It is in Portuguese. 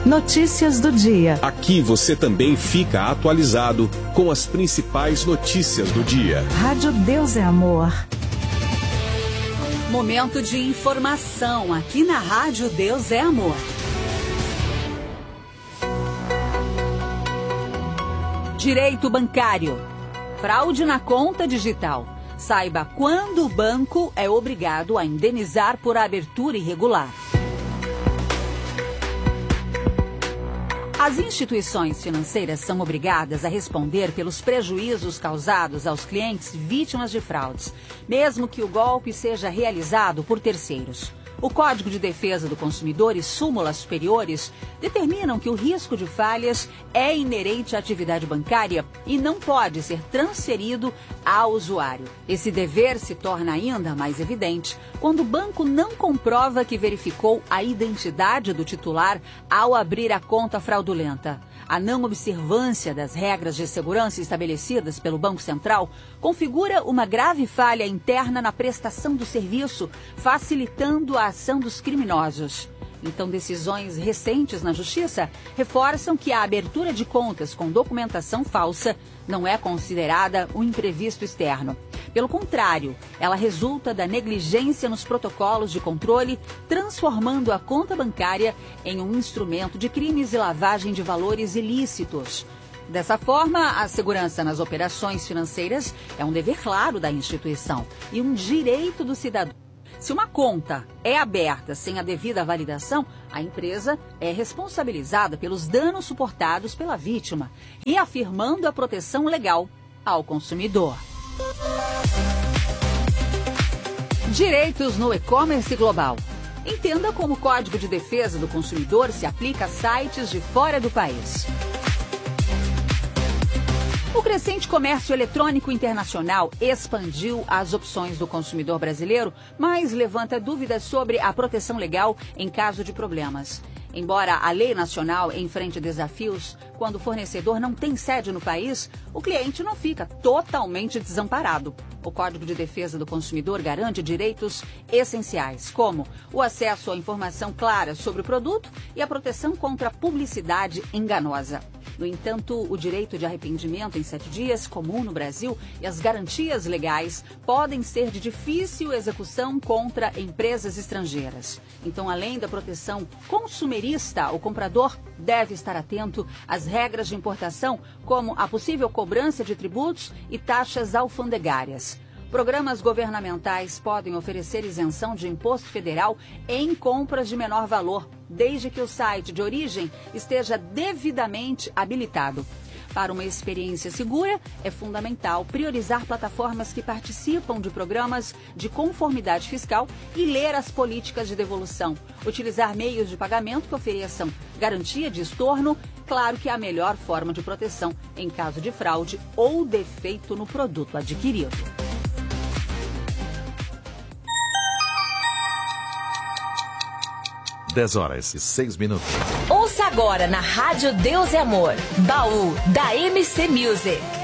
Notícias do dia. Aqui você também fica atualizado com as principais notícias do dia. Rádio Deus é Amor. Momento de informação aqui na Rádio Deus é Amor. Direito bancário. Fraude na conta digital. Saiba quando o banco é obrigado a indenizar por abertura irregular. As instituições financeiras são obrigadas a responder pelos prejuízos causados aos clientes vítimas de fraudes, mesmo que o golpe seja realizado por terceiros. O Código de Defesa do Consumidor e súmulas superiores determinam que o risco de falhas é inerente à atividade bancária e não pode ser transferido ao usuário. Esse dever se torna ainda mais evidente quando o banco não comprova que verificou a identidade do titular ao abrir a conta fraudulenta. A não observância das regras de segurança estabelecidas pelo Banco Central configura uma grave falha interna na prestação do serviço, facilitando a ação dos criminosos. Então, decisões recentes na Justiça reforçam que a abertura de contas com documentação falsa não é considerada um imprevisto externo. Pelo contrário, ela resulta da negligência nos protocolos de controle, transformando a conta bancária em um instrumento de crimes e lavagem de valores ilícitos. Dessa forma, a segurança nas operações financeiras é um dever claro da instituição e um direito do cidadão. Se uma conta é aberta sem a devida validação, a empresa é responsabilizada pelos danos suportados pela vítima, reafirmando a proteção legal ao consumidor. Direitos no e-commerce global. Entenda como o Código de Defesa do Consumidor se aplica a sites de fora do país. O crescente comércio eletrônico internacional expandiu as opções do consumidor brasileiro, mas levanta dúvidas sobre a proteção legal em caso de problemas. Embora a lei nacional enfrente desafios quando o fornecedor não tem sede no país, o cliente não fica totalmente desamparado. O Código de Defesa do Consumidor garante direitos essenciais, como o acesso à informação clara sobre o produto e a proteção contra a publicidade enganosa. No entanto, o direito de arrependimento em 7 dias, comum no Brasil, e as garantias legais podem ser de difícil execução contra empresas estrangeiras. Então, além da proteção consumerista, o comprador deve estar atento às regras de importação, como a possível cobrança de tributos e taxas alfandegárias. Programas governamentais podem oferecer isenção de imposto federal em compras de menor valor, desde que o site de origem esteja devidamente habilitado. Para uma experiência segura, é fundamental priorizar plataformas que participam de programas de conformidade fiscal e ler as políticas de devolução. Utilizar meios de pagamento que ofereçam garantia de estorno, claro que é a melhor forma de proteção em caso de fraude ou defeito no produto adquirido. 10h06. Ouça agora na Rádio Deus é Amor, Baú da MC Music.